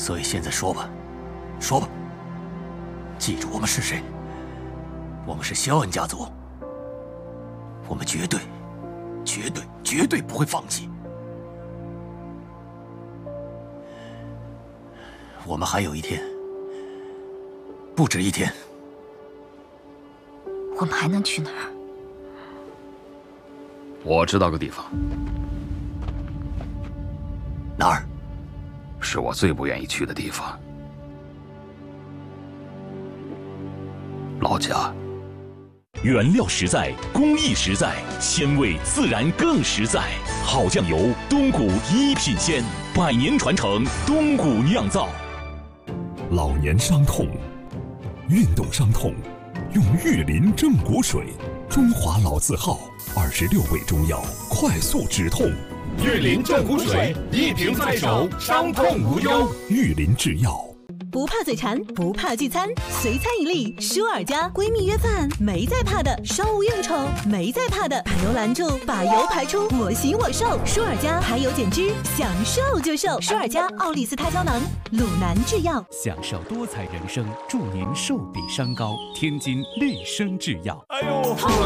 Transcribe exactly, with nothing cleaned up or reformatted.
所以现在说吧，说吧，记住我们是谁。我们是肖恩家族，我们绝对、绝对、绝对不会放弃。我们还有一天，不止一天。 我们还能去哪儿？ 我知道个地方。 哪儿？ 是我最不愿意去的地方。老家。 原料实在，工艺实在，鲜味自然更实在。好酱油，东谷一品鲜，百年传承，东谷酿造。 老年伤痛，运动伤痛，用玉林正骨水，中华老字号，二十六味中药，快速止痛。 玉林正骨水，一瓶在手，伤痛无忧。 玉林制药。 不怕嘴馋，不怕聚餐，随餐一粒。舒尔佳闺蜜约饭，没在怕的；商务应酬，没在怕的。把油拦住，把油排出，我行我瘦。舒尔佳排油减脂，想瘦就瘦。舒尔佳奥利司他胶囊，鲁南制药。 享受多彩人生，祝您寿比山高。天津绿生制药。 哎呦！